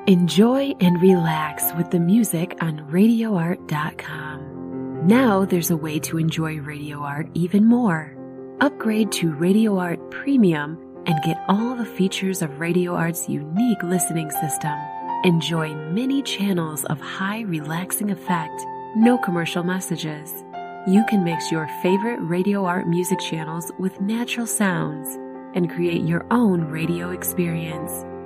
Enjoy and relax with the music on RadioArt.com. Now there's a way to enjoy Radio Art even more. Upgrade to Radio Art Premium and get all the features of Radio Art's unique listening system. Enjoy many channels of high relaxing effect, no commercial messages. You can mix your favorite Radio Art music channels with natural sounds and create your own radio experience.